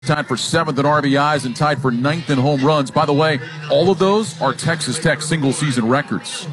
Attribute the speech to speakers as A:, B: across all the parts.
A: tied for 7th in RBIs and tied for 9th in home runs. By the way, all of those are Texas Tech single-season records.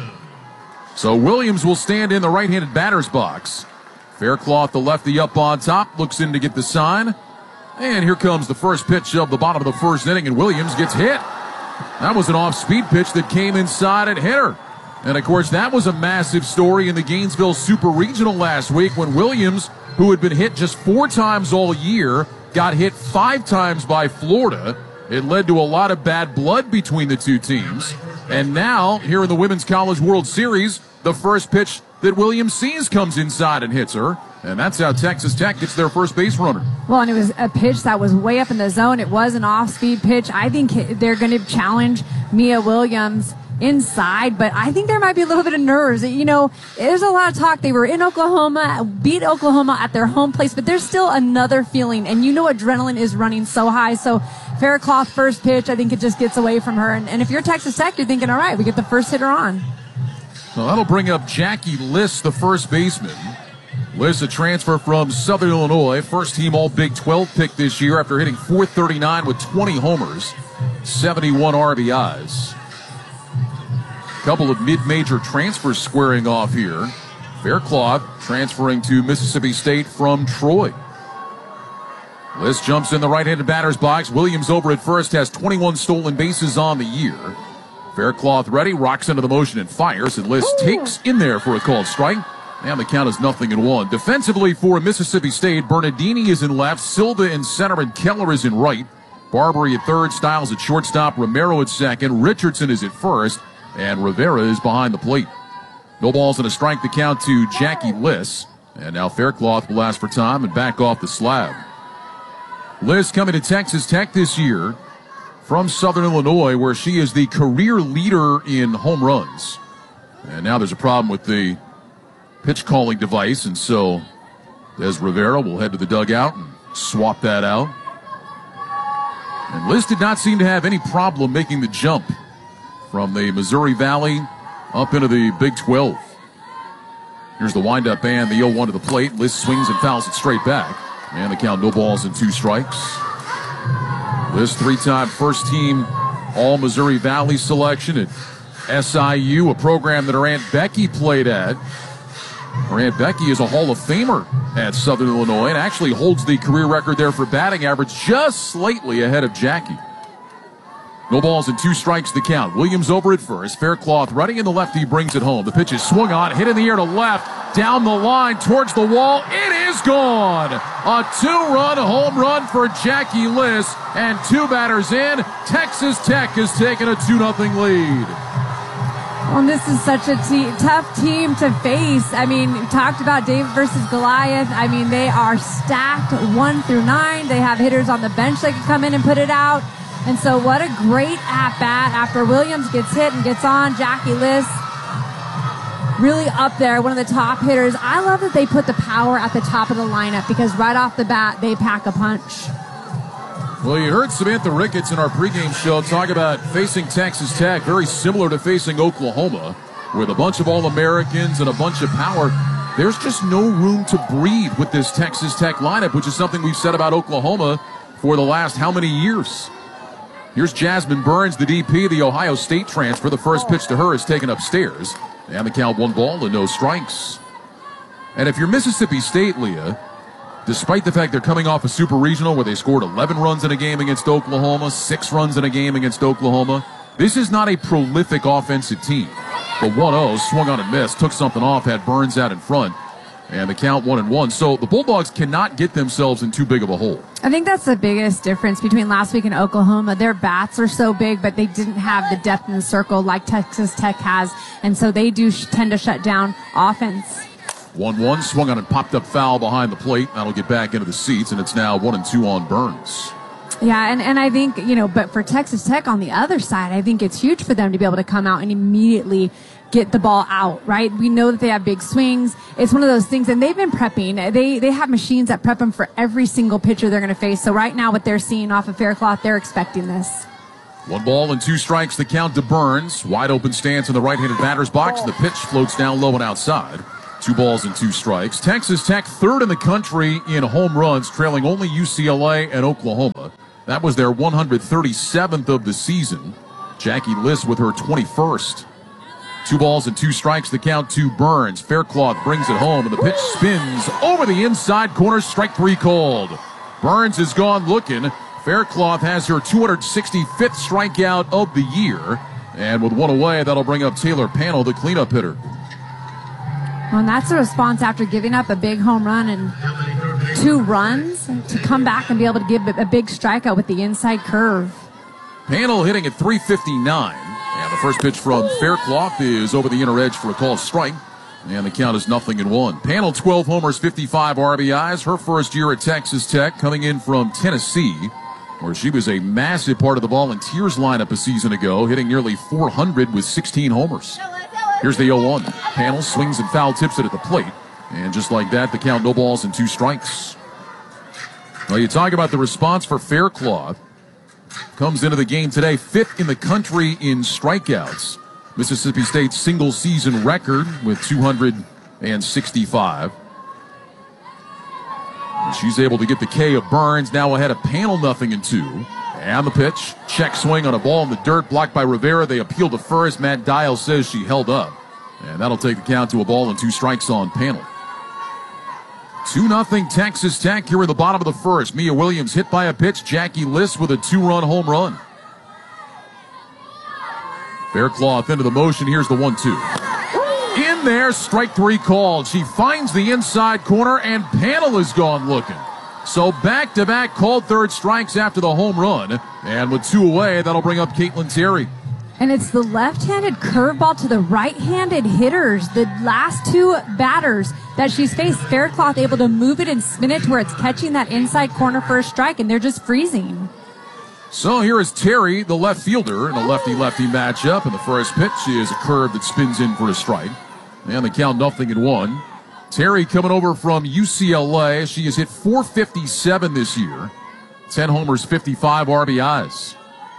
A: So Williams will stand in the right-handed batter's box. Faircloth, the lefty, up on top, looks in to get the sign. And here comes the first pitch of the bottom of the first inning, and Williams gets hit. That was an off-speed pitch that came inside and hit her. And, of course, that was a massive story in the Gainesville Super Regional last week when Williams, who had been hit just 4 times all year, got hit 5 times by Florida. It led to a lot of bad blood between the two teams. And now, here in the Women's College World Series, the first pitch that Williams sees comes inside and hits her. And that's how Texas Tech gets their first base runner.
B: Well, and it was a pitch that was way up in the zone. It was an off-speed pitch. I think they're going to challenge Mia Williams inside, but I think there might be a little bit of nerves. You know, there's a lot of talk. They were in Oklahoma, beat Oklahoma at their home place, but there's still another feeling. And you know adrenaline is running so high. So Faircloth first pitch, I think it just gets away from her. And if you're Texas Tech, you're thinking, all right, we get the first hitter on.
A: Well, that'll bring up Jackie Liss, the first baseman. Liss, a transfer from Southern Illinois, first team All Big 12 pick this year after hitting .439 with 20 homers, 71 RBIs. Couple of mid-major transfers squaring off here. Faircloth transferring to Mississippi State from Troy. Liss jumps in the right-handed batter's box. Williams over at first, has 21 stolen bases on the year. Faircloth ready, rocks into the motion and fires, and Liss takes in there for a called strike. And the count is 0-1. Defensively for Mississippi State, Bernardini is in left, Silva in center, and Keller is in right. Barbary at third, Stiles at shortstop, Romero at second, Richardson is at first, and Rivera is behind the plate. No balls and a strike to count to Jackie Liss. And now Faircloth will ask for time and back off the slab. Liss coming to Texas Tech this year from Southern Illinois, where she is the career leader in home runs. And now there's a problem with the pitch calling device, and so Des Rivera will head to the dugout and swap that out. And Liss did not seem to have any problem making the jump from the Missouri Valley up into the Big 12. Here's the windup and the 0-1 to the plate. Liss swings and fouls it straight back. And the count, no balls and 2 strikes. Liss, 3-time first team All Missouri Valley selection at SIU, a program that her Aunt Becky played at. Her Aunt Becky is a Hall of Famer at Southern Illinois and actually holds the career record there for batting average, just slightly ahead of Jackie. No balls and 2 strikes to count. Williams over at first. Faircloth running in the lefty, brings it home. The pitch is swung on, hit in the air to left, down the line towards the wall. It is gone. A 2-run home run for Jackie Liss, and 2 batters in. Texas Tech has taken a 2-0 lead.
B: Well, this is such a tough team to face. I mean, we talked about David versus Goliath. I mean, they are stacked 1 through 9. They have hitters on the bench that can come in and put it out. And so what a great at-bat after Williams gets hit and gets on. Jackie Liss really up there, one of the top hitters. I love that they put the power at the top of the lineup because right off the bat, they pack a punch.
A: Well, you heard Samantha Ricketts in our pregame show talk about facing Texas Tech, very similar to facing Oklahoma, with a bunch of All-Americans and a bunch of power. There's just no room to breathe with this Texas Tech lineup, which is something we've said about Oklahoma for the last how many years? Here's Jasmine Burns, the DP, the Ohio State transfer. The first pitch to her is taken upstairs. And the count, 1 ball and no strikes. And if you're Mississippi State, Leah, despite the fact they're coming off a super regional where they scored 11 runs in a game against Oklahoma, 6 runs in a game against Oklahoma, this is not a prolific offensive team. The 1-0 swung on and missed, took something off, had Burns out in front. And the count 1-1. So the Bulldogs cannot get themselves in too big of a hole.
B: I think that's the biggest difference between last week and Oklahoma. Their bats are so big, but they didn't have the depth in the circle like Texas Tech has. And so they do tend to shut down offense.
A: 1-1, swung on and popped up foul behind the plate. That'll get back into the seats, and it's now 1-2 on Burns.
B: Yeah, and I think, but for Texas Tech on the other side, I think it's huge for them to be able to come out and immediately get the ball out, right? We know that they have big swings. It's one of those things, and they've been prepping. They have machines that prep them for every single pitcher they're going to face. So right now what they're seeing off of Faircloth, they're expecting this.
A: 1 ball and 2 strikes to count to Burns. Wide open stance in the right-handed batter's box. The pitch floats down low and outside. 2 balls and 2 strikes. Texas Tech third in the country in home runs, trailing only UCLA and Oklahoma. That was their 137th of the season. Jackie Liss with her 21st. 2 balls and 2 strikes, the count to Burns. Faircloth brings it home, and the pitch spins over the inside corner. Strike 3 called. Burns is gone looking. Faircloth has her 265th strikeout of the year. And with 1 away, that'll bring up Taylor Panel, the cleanup hitter.
B: Well, and that's a response after giving up a big home run and 2 runs to come back and be able to give a big strikeout with the inside curve.
A: Panel hitting at 359. And the first pitch from Faircloth is over the inner edge for a called strike. And the count is 0-1. Panel 12 homers, 55 RBIs. Her first year at Texas Tech, coming in from Tennessee, where she was a massive part of the Volunteers lineup a season ago, hitting nearly 400 with 16 homers. Here's the 0-1. Panel swings and foul tips it at the plate. And just like that, the count, no balls and 2 strikes. Well, you talk about the response for Faircloth. Comes into the game today 5th in the country in strikeouts. Mississippi State's single season record with 265. And she's able to get the K of Burns, now ahead of Panel 0-2. And the pitch, check swing on a ball in the dirt, blocked by Rivera. They appeal to first. Matt Dial says she held up. And that'll take the count to a ball and 2 strikes on Panel. 2-0 Texas Tech here in the bottom of the first. Mia Williams hit by a pitch. Jackie Liss with a 2-run home run. Faircloth into the motion. Here's the 1-2. In there, strike 3 called. She finds the inside corner, and Panel is gone looking. So back-to-back called third strikes after the home run. And with 2 away, that'll bring up Caitlin Terry.
B: And it's the left-handed curveball to the right-handed hitters, the last 2 batters that she's faced. Faircloth able to move it and spin it to where it's catching that inside corner for a strike, and they're just freezing.
A: So here is Terry, the left fielder, in a lefty-lefty matchup. And the first pitch is a curve that spins in for a strike. And the count 0-1. Terry coming over from UCLA. She has hit .457 this year. 10 homers, 55 RBIs.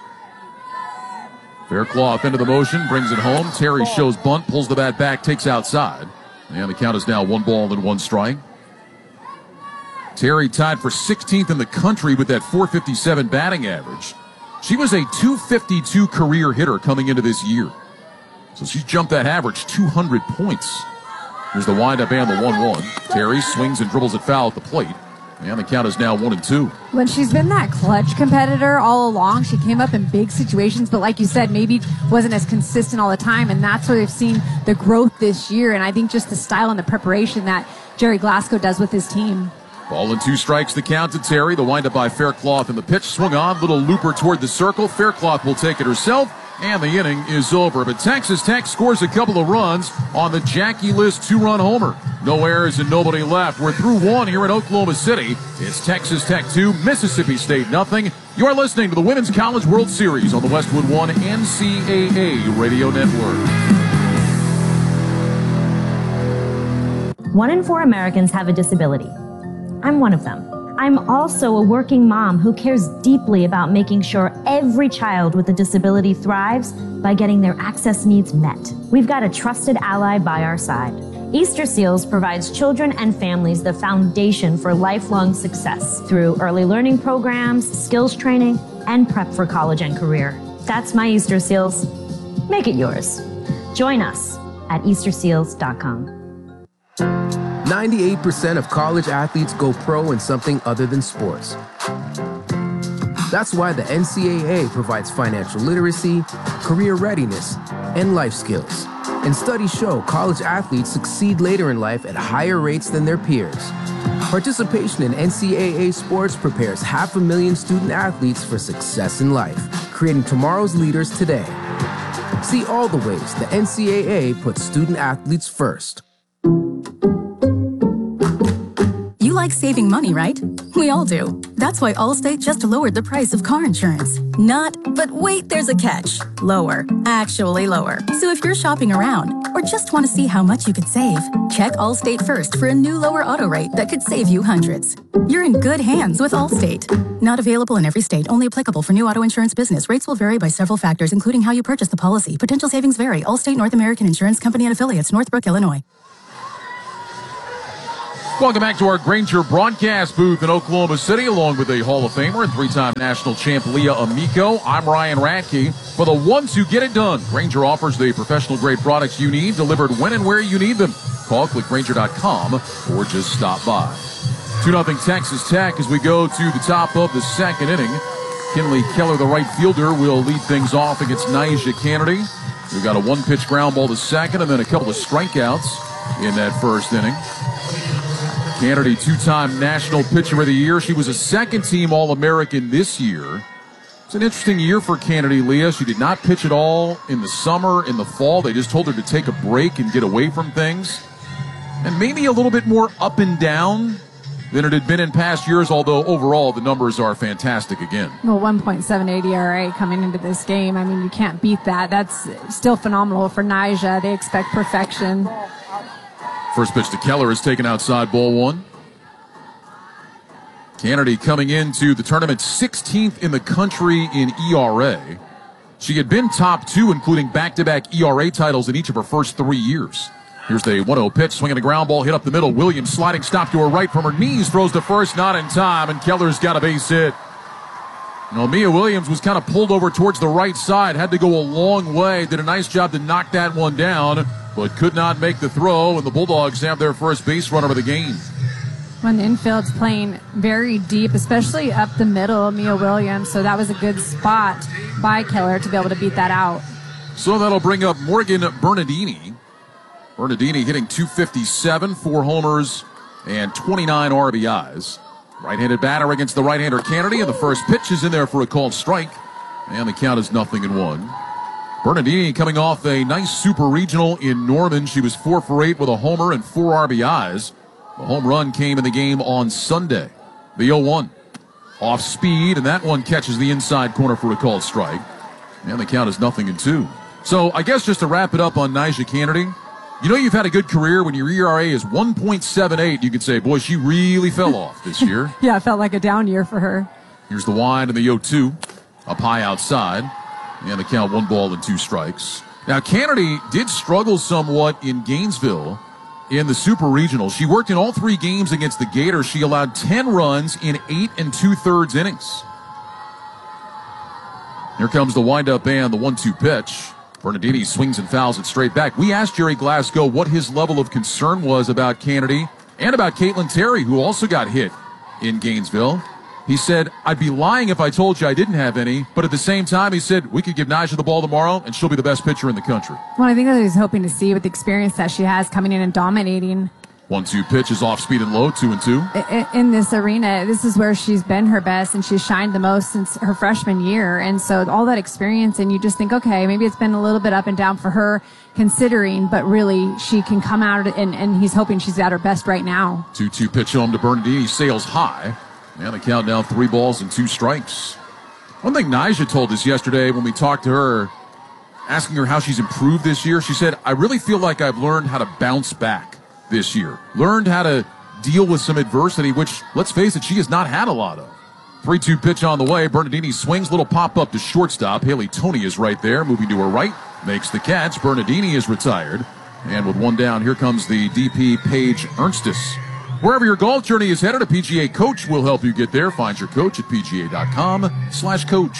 A: Faircloth into the motion, brings it home. Terry shows bunt, pulls the bat back, takes outside. And the count is now 1 ball and 1 strike. Terry tied for 16th in the country with that .457 batting average. She was a .252 career hitter coming into this year. So she's jumped that average 200 points. Here's the windup and the 1-1. Terry swings and dribbles it foul at the plate. And the count is now 1-2.
B: When she's been that clutch competitor all along, she came up in big situations, but like you said, maybe wasn't as consistent all the time, and that's where they've seen the growth this year, and I think just the style and the preparation that Jerry Glasgow does with his team.
A: Ball and 2 strikes, the count to Terry. The windup by Faircloth, and the pitch swung on. Little looper toward the circle. Faircloth will take it herself, and the inning is over. But Texas Tech scores a couple of runs on the Jackie Liss 2-run homer. No errors and nobody left. We're through 1 here in Oklahoma City. It's Texas Tech 2, Mississippi State 0. You are listening to the Women's College World Series on the Westwood One NCAA Radio Network.
C: 1 in 4 Americans have a disability. I'm one of them. I'm also a working mom who cares deeply about making sure every child with a disability thrives by getting their access needs met. We've got a trusted ally by our side. Easter Seals provides children and families the foundation for lifelong success through early learning programs, skills training, and prep for college and career. That's my Easter Seals. Make it yours. Join us at easterseals.com.
D: 98% of college athletes go pro in something other than sports. That's why the NCAA provides financial literacy, career readiness, and life skills. And studies show college athletes succeed later in life at higher rates than their peers. Participation in NCAA sports prepares 500,000 student athletes for success in life, creating tomorrow's leaders today. See all the ways the NCAA puts student athletes first.
E: You like saving money, right? We all do. That's why Allstate just lowered the price of car insurance. Not, but wait, there's a catch. Lower. Actually lower. So if you're shopping around or just want to see how much you could save, check Allstate first for a new lower auto rate that could save you hundreds. You're in good hands with Allstate. Not available in every state. Only applicable for new auto insurance business. Rates will vary by several factors, including how you purchase the policy. Potential savings vary. Allstate North American Insurance Company and Affiliates, Northbrook, Illinois.
A: Welcome back to our Grainger broadcast booth in Oklahoma City, along with a Hall of Famer and three-time national champ Leah Amico. I'm Ryan Radke. For the ones who get it done, Grainger offers the professional-grade products you need, delivered when and where you need them. Call, click Grainger.com, or just stop by. 2-0 Texas Tech as we go to the top of the second inning. Kinley Keller, the right fielder, will lead things off against Nyjah Canady. We've got a one-pitch ground ball to second and then a couple of strikeouts in that first inning. Canady, two-time National Pitcher of the Year. She was a second-team All-American this year. It's an interesting year for Canady, Leah. She did not pitch at all in the summer, in the fall. They just told her to take a break and get away from things. And maybe a little bit more up and down than it had been in past years, although overall the numbers are fantastic again.
B: Well, 1.78 ERA coming into this game. I mean, you can't beat that. That's still phenomenal for Nyjah. They expect perfection.
A: First pitch to Keller is taken outside, ball one. Canady coming into the tournament 16th in the country in ERA. She had been top two, including back-to-back ERA titles in each of her first 3 years. Here's the 1-0 pitch, swinging a ground ball, hit up the middle. Williams sliding stop to her right from her knees, throws to first, not in time, and Keller's got a base hit. Now, Mia Williams was kind of pulled over towards the right side, had to go a long way, did a nice job to knock that one down, but could not make the throw, and the Bulldogs have their first base runner of the game.
B: When the infield's playing very deep, especially up the middle, Mia Williams, so that was a good spot by Keller to be able to beat that out.
A: So that'll bring up Morgan Bernardini. Bernardini hitting .257, 4 homers, and 29 RBIs. Right-handed batter against the right-hander Canady, and the first pitch is in there for a called strike, and the count is 0-1. Bernardini coming off a nice super regional in Norman. She was 4 for 8 with a homer and 4 RBIs. The home run came in the game on Sunday. The 0-1. Off speed, and that one catches the inside corner for a called strike. And the count is 0-2. So I guess just to wrap it up on Nyjah Canady, you know you've had a good career when your ERA is 1.78. You could say, boy, she really fell off this year.
B: Yeah, it felt like a down year for her.
A: Here's the wind and the 0-2. Up high outside. And the count 1 ball and 2 strikes. Now, Canady did struggle somewhat in Gainesville in the Super Regional. She worked in all 3 games against the Gators. She allowed 10 runs in 8 2/3 innings. Here comes the windup and the 1-2 pitch. Bernardini swings and fouls it straight back. We asked Jerry Glasgow what his level of concern was about Canady and about Caitlin Terry, who also got hit in Gainesville. He said, I'd be lying if I told you I didn't have any, but at the same time, he said, we could give Nyjah the ball tomorrow, and she'll be the best pitcher in the country.
B: Well, I think that he's hoping to see with the experience that she has coming in and dominating.
A: 1-2 pitch is off speed and low, 2-2.
B: In this arena, this is where she's been her best, and she's shined the most since her freshman year. And so all that experience, and you just think, okay, maybe it's been a little bit up and down for her, considering, but really she can come out, and he's hoping she's at her best right now.
A: 2-2 pitch home to Bernardini, sails high. And the count down 3 balls and 2 strikes. One thing Nyjah told us yesterday when we talked to her, asking her how she's improved this year, she said, I really feel like I've learned how to bounce back this year. Learned how to deal with some adversity, which, let's face it, she has not had a lot of. 3-2 pitch on the way. Bernardini swings, little pop-up to shortstop. Haley Toney is right there, moving to her right, makes the catch. Bernardini is retired. And with 1 down, here comes the DP Paige Ernstis. Wherever your golf journey is headed, a PGA coach will help you get there. Find your coach at PGA.com/coach.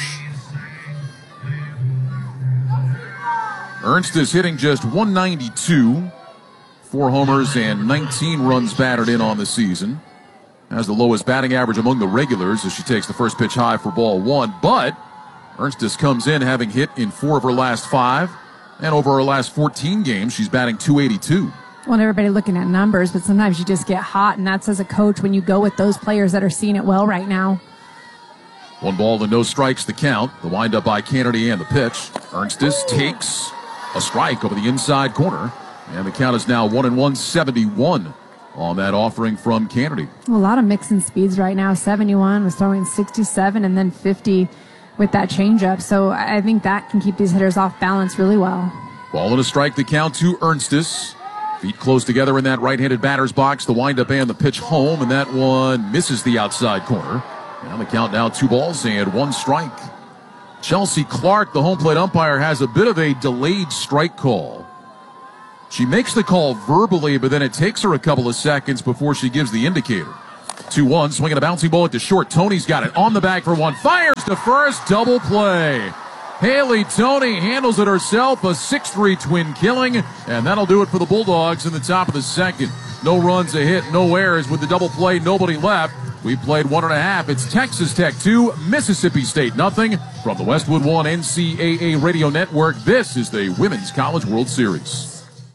A: Ernstis hitting just 192. 4 homers and 19 runs batted in on the season. Has the lowest batting average among the regulars as she takes the first pitch high for ball 1. But Ernstis comes in having hit in 4 of her last 5. And over her last 14 games, she's batting .282.
B: Well, everybody looking at numbers, but sometimes you just get hot, and that's as a coach when you go with those players that are seeing it well right now.
A: 1 ball and no strikes the count. The windup by Canady and the pitch. Ernstis takes a strike over the inside corner. And the count is now 1-1, 71 on that offering from Canady.
B: Well, a lot of mixing speeds right now. 71 was throwing 67 and then 50 with that changeup. So I think that can keep these hitters off balance really well.
A: Ball and a strike the count to Ernstis. Feet close together in that right-handed batter's box. The windup and the pitch home, and that one misses the outside corner. And the count now 2 balls and 1 strike. Chelsea Clark, the home plate umpire, has a bit of a delayed strike call. She makes the call verbally, but then it takes her a couple of seconds before she gives the indicator. 2-1, swinging a bouncing ball at the short. Tony's got it on the bag for one. Fires to first, double play. Haley Tony handles it herself, a 6-3 twin killing, and that'll do it for the Bulldogs in the top of the second. No runs, a hit, no errors with the double play, nobody left. We played 1.5. It's Texas Tech 2, Mississippi State nothing. From the Westwood One NCAA Radio Network, this is the Women's College World Series.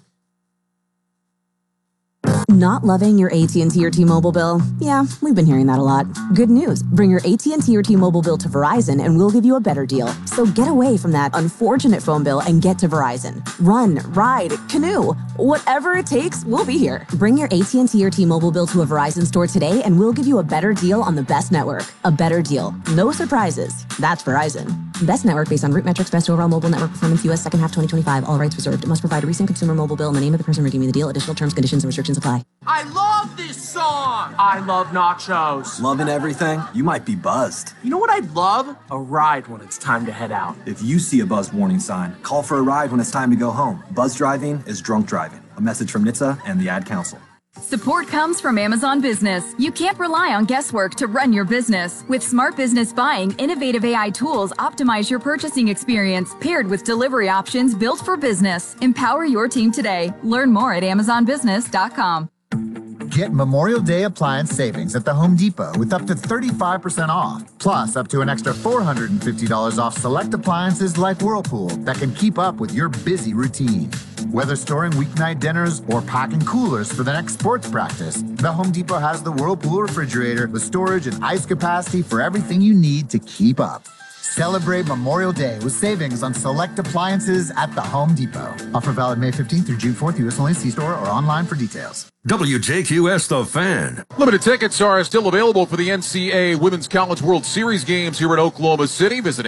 F: Not loving your AT&T or T-Mobile bill? Yeah, we've been hearing that a lot. Good news. Bring your AT&T or T-Mobile bill to Verizon and we'll give you a better deal. So get away from that unfortunate phone bill and get to Verizon. Run, ride, canoe. Whatever it takes, we'll be here. Bring your AT&T or T-Mobile bill to a Verizon store today and we'll give you a better deal on the best network. A better deal. No surprises. That's Verizon. Best network based on root metrics, best overall mobile network performance, U.S. second half 2025. All rights reserved. It must provide a recent consumer mobile bill and the name of the person redeeming the deal. Additional terms, conditions, and restrictions apply.
G: I love this song! I love nachos.
H: Loving everything? You might be buzzed.
G: You know what I'd love? A ride when it's time to head out.
H: If you see a buzzed warning sign, call for a ride when it's time to go home. Buzz driving is drunk driving. A message from NHTSA and the Ad Council.
I: Support comes from Amazon Business. You can't rely on guesswork to run your business. With Smart Business Buying, innovative AI tools optimize your purchasing experience, paired with delivery options built for business. Empower your team today. Learn more at amazonbusiness.com.
J: Get Memorial Day appliance savings at the Home Depot with up to 35% off, plus up to an extra $450 off select appliances like Whirlpool that can keep up with your busy routine. Whether storing weeknight dinners or packing coolers for the next sports practice, the Home Depot has the Whirlpool refrigerator with storage and ice capacity for everything you need to keep up. Celebrate Memorial Day with savings on select appliances at the Home Depot. Offer valid May 15th through June 4th, U.S. only. See store or online for details.
K: WJQS The Fan.
A: Limited tickets are still available for the NCAA Women's College World Series games here in Oklahoma City. Visit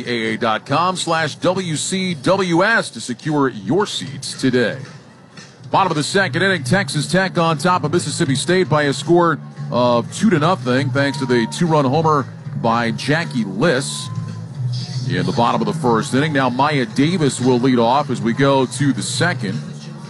A: ncaa.com/WCWS to secure your seats today. Bottom of the second inning, Texas Tech on top of Mississippi State by a score of 2-0, thanks to the 2-run homer by Jackie Liss in the bottom of the first inning. Now Maya Davis will lead off as we go to the second.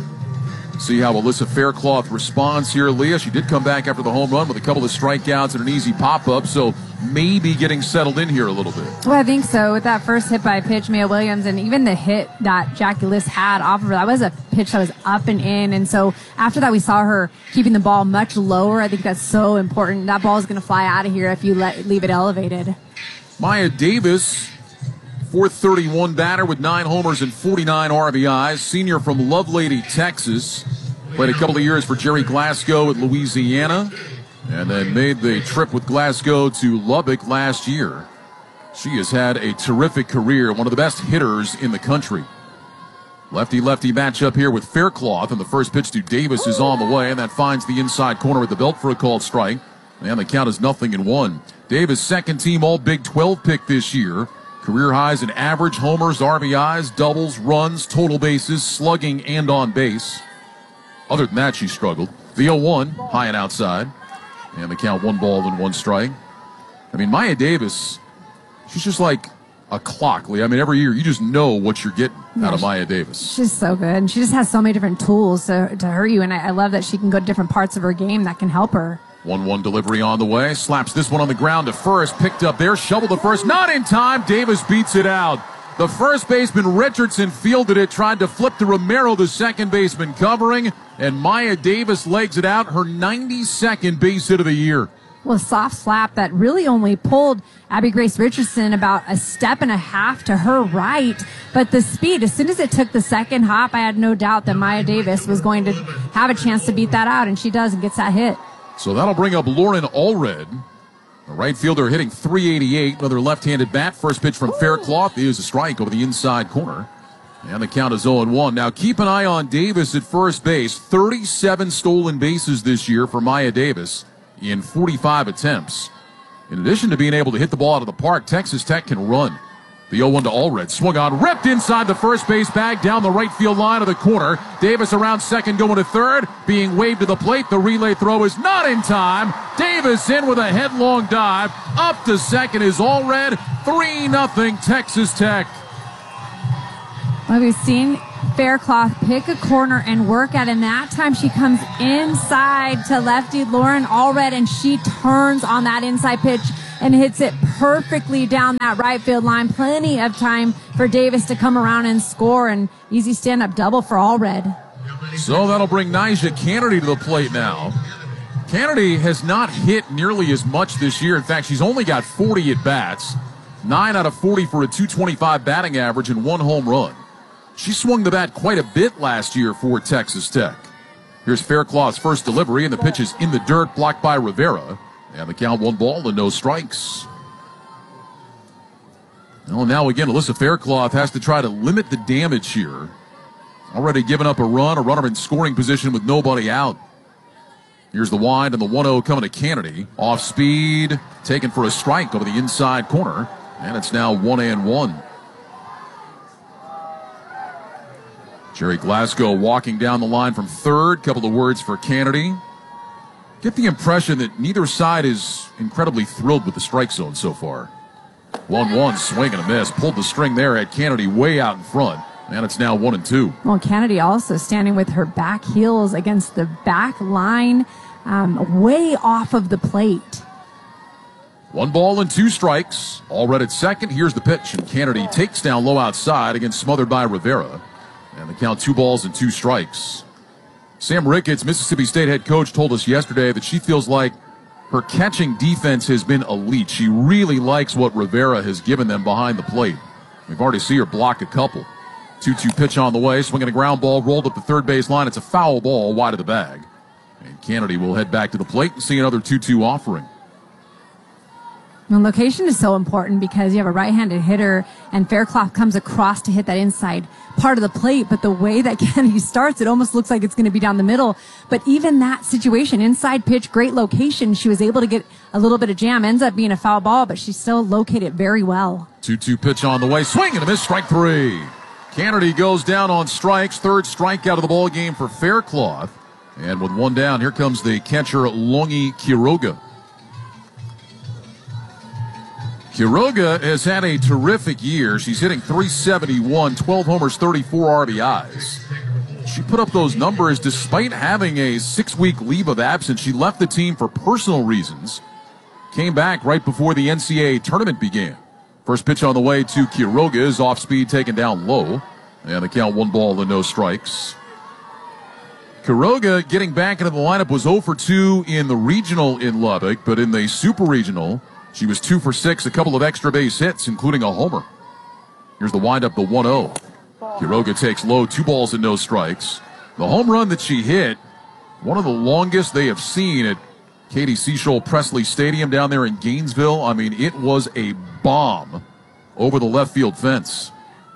A: See how Alyssa Faircloth responds here, Leah. She did come back after the home run with a couple of strikeouts and an easy pop-up, so maybe getting settled in here a little bit.
B: Well, I think so. With that first hit by pitch, Maya Williams, and even the hit that Jackie Liss had off of her, that was a pitch that was up and in. And so after that, we saw her keeping the ball much lower. I think that's so important. That ball is going to fly out of here if you leave it elevated.
A: Maya Davis, .431 batter with 9 homers and 49 RBIs. Senior from Lovelady, Texas. Played a couple of years for Jerry Glasgow at Louisiana, and then made the trip with Glasgow to Lubbock last year. She has had a terrific career, one of the best hitters in the country. Lefty-lefty matchup here with Faircloth, and the first pitch to Davis is on the way, and that finds the inside corner at the belt for a called strike. And the count is 0-1. Davis, second team All Big 12 pick this year. Career highs in average, homers, RBIs, doubles, runs, total bases, slugging, and on base. Other than that, she struggled. The 0-1, high and outside. And the count 1-1 strike. I mean, Maya Davis, she's just like a clock, Lee. I mean, every year you just know what you're getting out of Maya Davis.
B: She's so good. And she just has so many different tools to hurt you. And I love that she can go to different parts of her game that can help her.
A: 1-1 delivery on the way. Slaps this one on the ground to first. Picked up there. Shoveled to first. Not in time. Davis beats it out. The first baseman, Richardson, fielded it. Tried to flip to Romero, the second baseman, covering. And Maya Davis legs it out. Her 92nd base hit of the year.
B: Well, a soft slap that really only pulled Abby Grace Richardson about a step and a half to her right. But the speed, as soon as it took the second hop, I had no doubt that Maya Davis was going to have a chance to beat that out. And she does and gets that hit.
A: So that'll bring up Lauren Allred, a right fielder hitting .388. Another left-handed bat. First pitch from Faircloth is a strike over the inside corner. And the count is 0-1. Now keep an eye on Davis at first base. 37 stolen bases this year for Maya Davis in 45 attempts. In addition to being able to hit the ball out of the park, Texas Tech can run. The 0-1 to Allred. Swung on, ripped inside the first base bag, down the right field line of the corner. Davis around second, going to third, being waved to the plate. The relay throw is not in time. Davis in with a headlong dive. Up to second is Allred. 3-0 Texas Tech.
B: Well, we've seen Faircloth pick a corner and work at, and that time she comes inside to lefty Lauren Allred, and she turns on that inside pitch and hits it perfectly down that right field line. Plenty of time for Davis to come around and score, and easy stand-up double for Allred.
A: So that'll bring Nyjah Canady to the plate now. Canady has not hit nearly as much this year. In fact, she's only got 40 at-bats, 9 out of 40 for a .225 batting average and 1 home run. She swung the bat quite a bit last year for Texas Tech. Here's Faircloth's first delivery, and the pitch is in the dirt, blocked by Rivera. And the count 1 ball and no strikes. Well, now again, Alyssa Faircloth has to try to limit the damage here. Already given up a runner in scoring position with nobody out. Here's the wind and the 1-0 coming to Canady. Off speed, taken for a strike over the inside corner. And it's now 1-1. Jerry Glasgow walking down the line from third. Couple of words for Canady. Get the impression that neither side is incredibly thrilled with the strike zone so far. 1-1, swing and a miss. Pulled the string there at Canady way out in front. And it's now 1-2.
B: Well, Canady also standing with her back heels against the back line, way off of the plate.
A: 1 ball and 2 strikes. Allred at second. Here's the pitch, and Canady takes down low outside, again smothered by Rivera. And the count 2 balls and 2 strikes. Sam Ricketts, Mississippi State head coach, told us yesterday that she feels like her catching defense has been elite. She really likes what Rivera has given them behind the plate. We've already seen her block a couple. 2-2 pitch on the way, swinging a ground ball, rolled up the third base line. It's a foul ball wide of the bag. And Canady will head back to the plate and see another 2-2 offering.
B: Well, location is so important because you have a right-handed hitter, and Faircloth comes across to hit that inside part of the plate, but the way that Canady starts, it almost looks like it's going to be down the middle. But even that situation, inside pitch, great location, she was able to get a little bit of jam. Ends up being a foul ball, but she still located very well.
A: 2-2 pitch on the way, swing and a miss, strike 3. Canady goes down on strikes, third strikeout of the ball game for Faircloth. And with 1 down, here comes the catcher, Longy Quiroga. Quiroga has had a terrific year. She's hitting .371, 12 homers, 34 RBIs. She put up those numbers despite having a 6-week leave of absence. She left the team for personal reasons. Came back right before the NCAA tournament began. First pitch on the way to Quiroga is off speed, taken down low. And the count 1 ball and no strikes. Quiroga getting back into the lineup was 0 for 2 in the regional in Lubbock, but in the super regional, she was 2 for 6, a couple of extra base hits, including a homer. Here's the windup, the 1-0. Quiroga takes low, 2 balls and no strikes. The home run that she hit, one of the longest they have seen at Katie Seashole Presley Stadium down there in Gainesville. I mean, it was a bomb over the left field fence.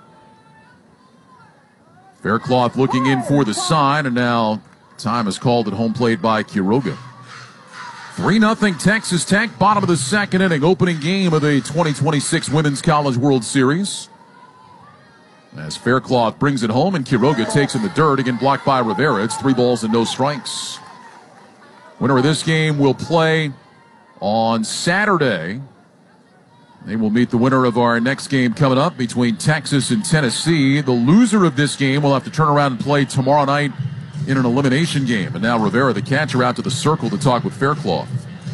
A: Faircloth looking in for the sign, and now time is called at home plate by Quiroga. 3-0 Texas Tech, bottom of the second inning, opening game of the 2026 Women's College World Series. As Faircloth brings it home and Quiroga takes in the dirt, again blocked by Rivera. It's 3 balls and no strikes. Winner of this game will play on Saturday. They will meet the winner of our next game coming up between Texas and Tennessee. The loser of this game will have to turn around and play tomorrow night in an elimination game. And now Rivera, the catcher, out to the circle to talk with Faircloth.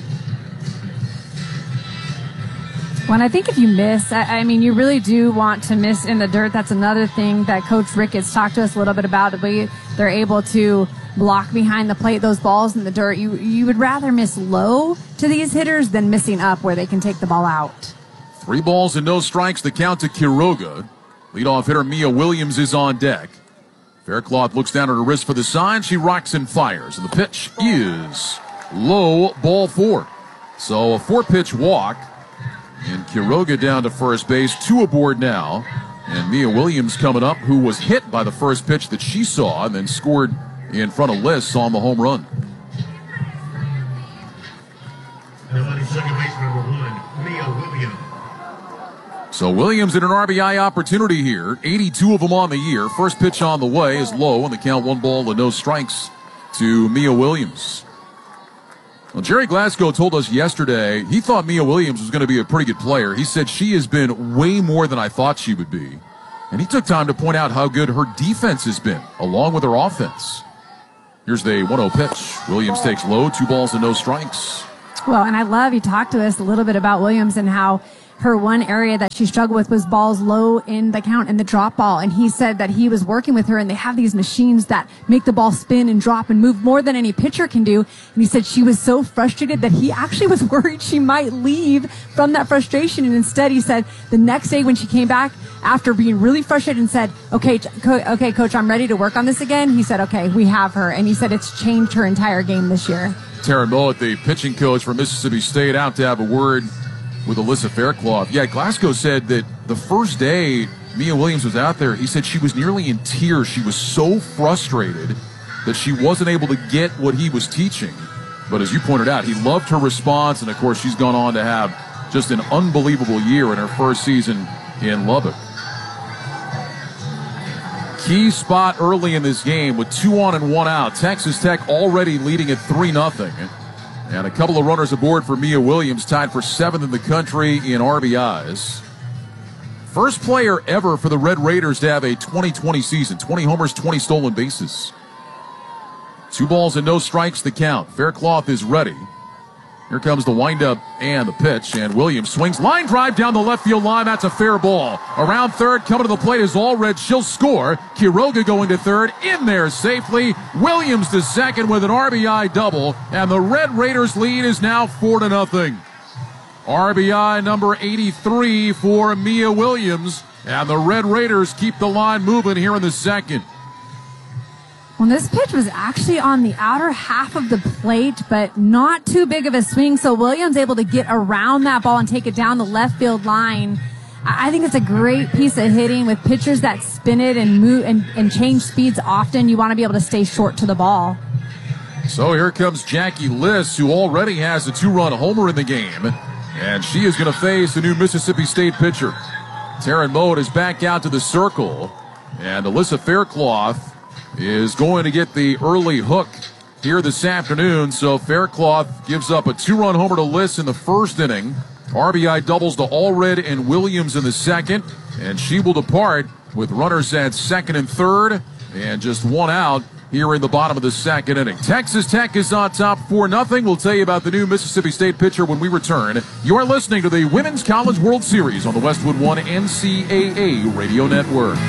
B: Well, I think if you miss, I mean, you really do want to miss in the dirt. That's another thing that Coach Ricketts talked to us a little bit about. They're able to block behind the plate, those balls in the dirt. You would rather miss low to these hitters than missing up where they can take the ball out.
A: 3 balls and no strikes, the count to Quiroga. Leadoff hitter Mia Williams is on deck. Faircloth looks down at her wrist for the sign. She rocks and fires. And the pitch is low, ball 4. So a 4-pitch walk. And Quiroga down to first base. 2 aboard now. And Mia Williams coming up, who was hit by the first pitch that she saw and then scored in front of Liss on the home run.
L: Second base number 1, Mia Williams.
A: So Williams in an RBI opportunity here. 82 of them on the year. First pitch on the way is low, and the count 1 ball and no strikes to Mia Williams. Well, Jerry Glasgow told us yesterday he thought Mia Williams was going to be a pretty good player. He said she has been way more than I thought she would be. And he took time to point out how good her defense has been, along with her offense. Here's the 1-0 pitch. Williams takes low, 2 balls and no strikes.
B: Well, and I love, he talked to us a little bit about Williams and how her one area that she struggled with was balls low in the count and the drop ball. And he said that he was working with her and they have these machines that make the ball spin and drop and move more than any pitcher can do. And he said she was so frustrated that he actually was worried she might leave from that frustration. And instead, he said the next day when she came back after being really frustrated and said, okay, coach, I'm ready to work on this again. He said, okay, we have her. And he said it's changed her entire game this year.
A: Taryn Mowat, the pitching coach for Mississippi State, out to have a word with Alyssa Faircloth. Yeah, Glasgow said that the first day Mia Williams was out there, he said she was nearly in tears. She was so frustrated that she wasn't able to get what he was teaching. But as you pointed out, he loved her response, and of course she's gone on to have just an unbelievable year in her first season in Lubbock. Key spot early in this game with 2 on and 1 out. Texas Tech already leading at 3-0. And a couple of runners aboard for Mia Williams, tied for 7th in the country in RBIs. First player ever for the Red Raiders to have a 2020 season. 20 homers, 20 stolen bases. 2 balls and no strikes the count. Faircloth is ready. Here comes the windup and the pitch, and Williams swings. Line drive down the left field line. That's a fair ball. Around third, coming to the plate is Allred. She'll score. Quiroga going to third. In there safely. Williams to second with an RBI double, and the Red Raiders lead is now 4-0. RBI number 83 for Mia Williams, and the Red Raiders keep the line moving here in the second.
B: Well, this pitch was actually on the outer half of the plate, but not too big of a swing. So Williams able to get around that ball and take it down the left field line. I think it's a great piece of hitting with pitchers that spin it and move and change speeds often. You want to be able to stay short to the ball.
A: So here comes Jackie Liss, who already has a 2-run homer in the game. And she is going to face the new Mississippi State pitcher. Taryn Mowat is back out to the circle. And Alyssa Faircloth is going to get the early hook here this afternoon. So Faircloth gives up a 2-run homer to Liss in the first inning. RBI doubles to Allred and Williams in the second. And she will depart with runners at second and third. And just 1 out here in the bottom of the second inning. Texas Tech is on top 4-0. We'll tell you about the new Mississippi State pitcher when we return. You are listening to the Women's College World Series on the Westwood One NCAA Radio Network.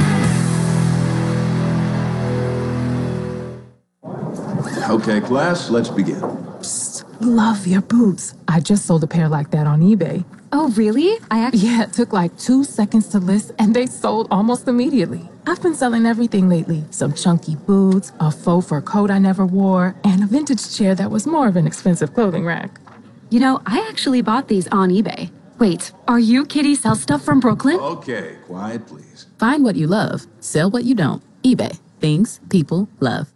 M: Okay, class, let's begin.
N: Psst, love your boots. I just sold a pair like that on eBay.
O: Oh, really?
N: Yeah, it took like 2 seconds to list, and they sold almost immediately. I've been selling everything lately. Some chunky boots, a faux fur coat I never wore, and a vintage chair that was more of an expensive clothing rack.
O: You know, I actually bought these on eBay. Wait, are you Kitty Sell Stuff from Brooklyn?
M: Okay, quiet, please.
P: Find what you love. Sell what you don't. eBay. Things people love.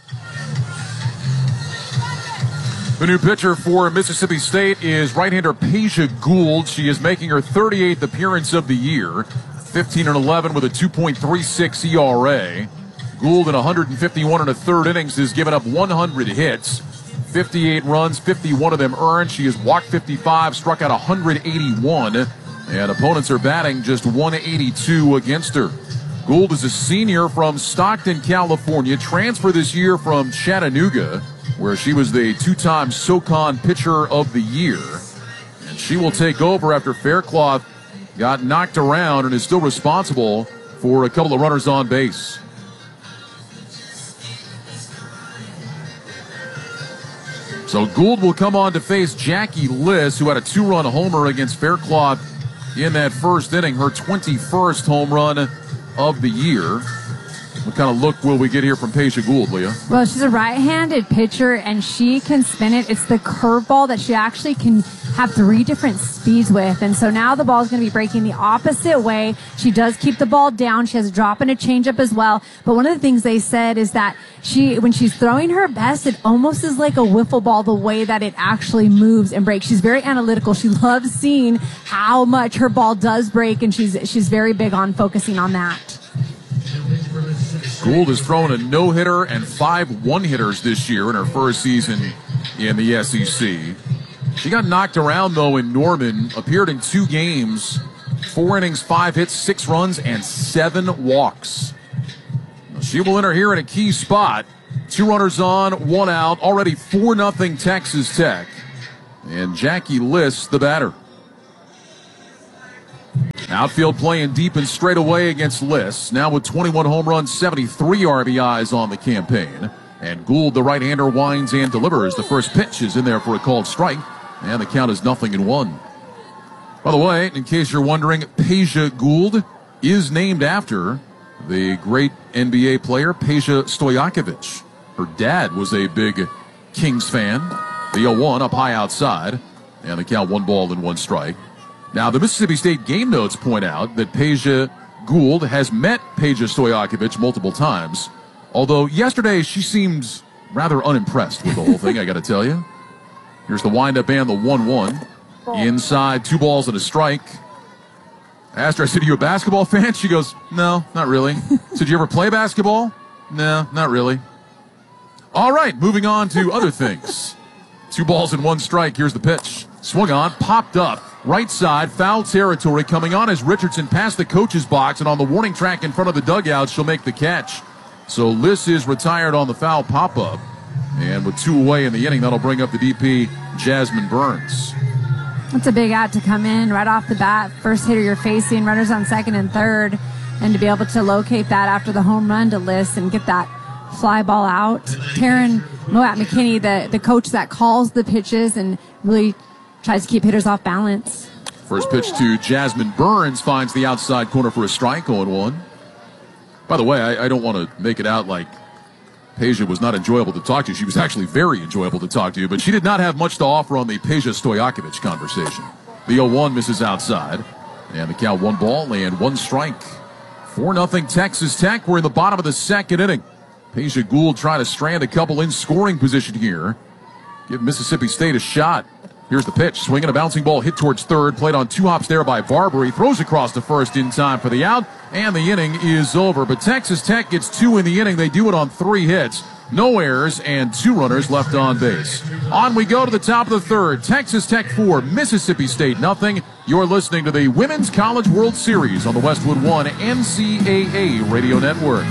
A: The new pitcher for Mississippi State is right-hander Peja Gould. She is making her 38th appearance of the year. 15-11 with a 2.36 ERA. Gould in 151 1/3 innings has given up 100 hits. 58 runs, 51 of them earned. She has walked 55, struck out 181, and opponents are batting just 182 against her. Gould is a senior from Stockton, California, transferred this year from Chattanooga, where she was the 2-time SoCon Pitcher of the Year. And she will take over after Faircloth got knocked around and is still responsible for a couple of runners on base. So Gould will come on to face Jackie Liss, who had a 2-run homer against Faircloth in that first inning, her 21st home run of the year. What kind of look will we get here from Peja Gould, Leah?
B: Well, she's a right-handed pitcher, and she can spin it. It's the curveball that she actually can have 3 different speeds with. And so now the ball is going to be breaking the opposite way. She does keep the ball down. She has a drop and a changeup as well. But one of the things they said is that when she's throwing her best, it almost is like a wiffle ball, the way that it actually moves and breaks. She's very analytical. She loves seeing how much her ball does break, and she's very big on focusing on that.
A: Gould has thrown a no-hitter and 5 one-hitters this year in her first season in the SEC. She got knocked around, though, in Norman, appeared in 2 games 4 innings, 5 hits, 6 runs, and 7 walks. She will enter here in a key spot. 2 runners on, 1 out. Already 4-0 Texas Tech. And Jackie Liss, the batter. Outfield playing deep and straight away against Liss. Now with 21 home runs, 73 RBIs on the campaign. And Gould, the right-hander, winds and delivers. The first pitch is in there for a called strike. And the count is 0-1. By the way, in case you're wondering, Peja Gould is named after the great NBA player Peja Stojakovic. Her dad was a big Kings fan. The 0-1 up high outside. And the count 1 strike. Now, the Mississippi State game notes point out that Peja Gould has met Peja Stojakovic multiple times. Although yesterday she seemed rather unimpressed with the whole thing, I got to tell you. Here's the windup and the 1-1. Inside, 2 balls and a strike. I asked her, I said, are you a basketball fan? She goes, no, not really. Did you ever play basketball? No, not really. All right, moving on to other things. 2 balls and 1 strike. Here's the pitch. Swung on, popped up. Right side, foul territory coming on as Richardson passed the coach's box, and on the warning track in front of the dugout, she'll make the catch. So Liss is retired on the foul pop-up. And with 2 away in the inning, that'll bring up the DP, Jasmine Burns.
B: It's a big out to come in right off the bat. First hitter you're facing, runners on second and third. And to be able to locate that after the home run to Liss and get that fly ball out. Taryn Moat-McKinney, the coach that calls the pitches and really tries to keep hitters off balance.
A: First pitch to Jasmine Burns finds the outside corner for a strike, 0-1. By the way, I don't want to make it out like Peja was not enjoyable to talk to. She was actually very enjoyable to talk to, but she did not have much to offer on the Peja Stojakovic conversation. The 0-1 misses outside, and the count 1 strike. 4-0 Texas Tech. We're in the bottom of the second inning. Peja Gould trying to strand a couple in scoring position here. Give Mississippi State a shot. Here's the pitch. Swinging a bouncing ball hit towards third. Played on 2 hops there by Barber. He throws across to first in time for the out. And the inning is over. But Texas Tech gets 2 in the inning. They do it on 3 hits. No errors and 2 runners left on base. On we go to the top of the third. Texas Tech 4, Mississippi State 0. You're listening to the Women's College World Series on the Westwood One NCAA Radio Network.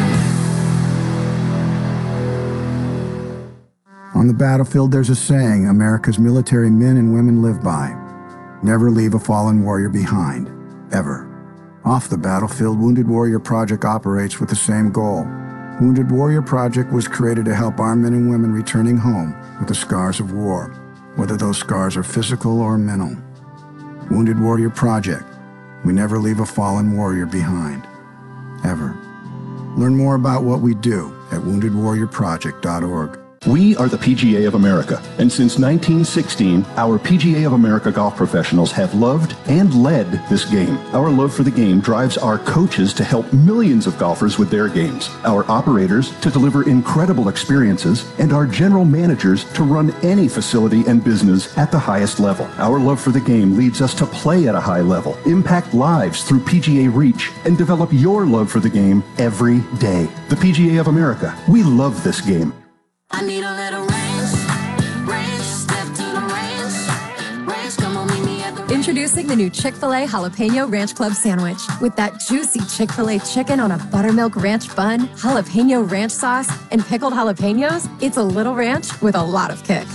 Q: On the battlefield, there's a saying America's military men and women live by. Never leave a fallen warrior behind, ever. Off the battlefield, Wounded Warrior Project operates with the same goal. Wounded Warrior Project was created to help our men and women returning home with the scars of war, whether those scars are physical or mental. Wounded Warrior Project. We never leave a fallen warrior behind, ever. Learn more about what we do at woundedwarriorproject.org.
R: We are the PGA of America, and since 1916, our PGA of America golf professionals have loved and led this game. Our love for the game drives our coaches to help millions of golfers with their games, our operators to deliver incredible experiences, and our general managers to run any facility and business at the highest level. Our love for the game leads us to play at a high level, impact lives through PGA Reach, and develop your love for the game every day. The PGA of America. We love this game.
S: I need a little ranch, step to the ranch, come on meet me at the ranch.
T: Introducing the new Chick-fil-A Jalapeno Ranch Club Sandwich. With that juicy Chick-fil-A chicken on a buttermilk ranch bun, jalapeno ranch sauce, and pickled jalapenos, it's a little ranch with a lot of kick.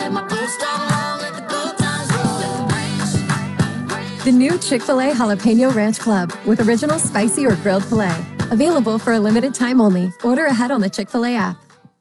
T: The new Chick-fil-A Jalapeno Ranch Club with original spicy or grilled filet. Available for a limited time only. Order ahead on the Chick-fil-A app.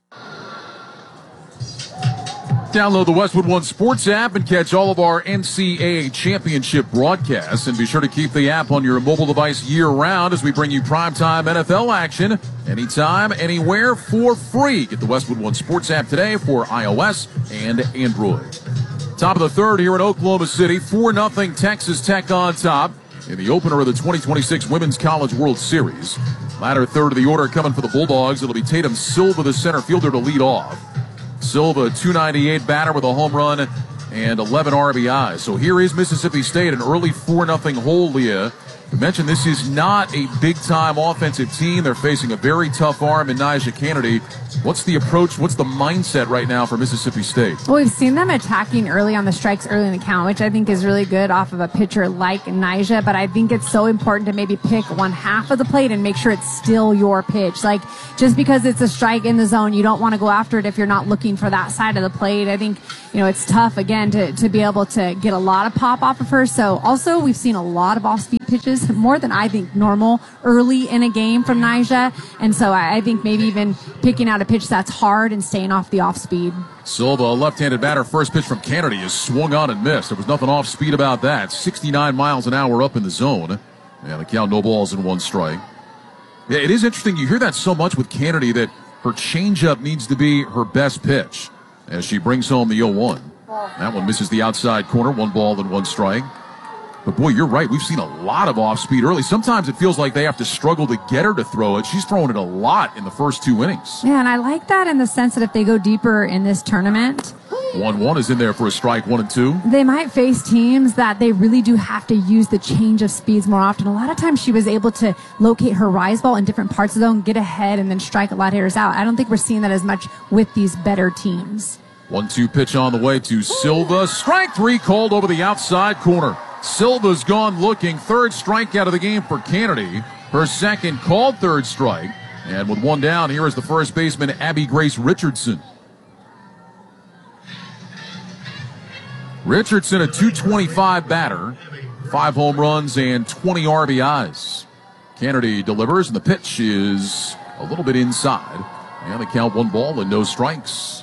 A: Download the Westwood One Sports app and catch all of our NCAA championship broadcasts. And be sure to keep the app on your mobile device year-round as we bring you primetime NFL action anytime, anywhere for free. Get the Westwood One Sports app today for iOS and Android. Top of the third here in Oklahoma City. 4-0 Texas Tech on top in the opener of the 2026 Women's College World Series. Latter third of the order coming for the Bulldogs. It'll be Tatum Silva, the center fielder, to lead off. Silva, 298 batter with a home run and 11 RBIs. So here is Mississippi State, an early 4-0 hole, Leah. We mentioned this is not a big-time offensive team. They're facing a very tough arm in Nyjah Kennedy. What's the approach? What's the mindset right now for Mississippi State?
B: Well, we've seen them attacking early on the strikes, early in the count, which I think is really good off of a pitcher like Nyjah. But I think it's so important to maybe pick one half of the plate and make sure it's still your pitch. Like, just because it's a strike in the zone, you don't want to go after it if you're not looking for that side of the plate. I think, it's tough, again, to be able to get a lot of pop off of her. So, also, we've seen a lot of off-speed pitches, more than I think normal, early in a game from Nyjah. And so I think maybe even picking out a pitch that's hard and staying off the off-speed.
A: Silva, a left-handed batter, first pitch from Kennedy is swung on and missed. There was nothing off-speed about that. 69 miles an hour up in the zone. And the count, no balls and one strike. Yeah, it is interesting. You hear that so much with Kennedy that her changeup needs to be her best pitch as she brings home the 0-1. That one misses the outside corner, 1 ball and 1 strike. But, boy, you're right. We've seen a lot of off-speed early. Sometimes it feels like they have to struggle to get her to throw it. She's throwing it a lot in the first 2 innings.
B: Yeah, and I like that in the sense that if they go deeper in this tournament,
A: 1-1 is in there for a strike, 1 and 2.
B: They might face teams that they really do have to use the change of speeds more often. A lot of times she was able to locate her rise ball in different parts of the zone, get ahead, and then strike a lot of hitters out. I don't think we're seeing that as much with these better teams.
A: 1-2 pitch on the way to Silva. Strike 3 called over the outside corner. Silva's gone looking. Third strikeout of the game for Kennedy. Her second called third strike. And with 1 down, here is the first baseman, Abby Grace Richardson. Richardson, a .225 batter, 5 home runs and 20 RBIs. Kennedy delivers, and the pitch is a little bit inside. And the count 1 ball and no strikes.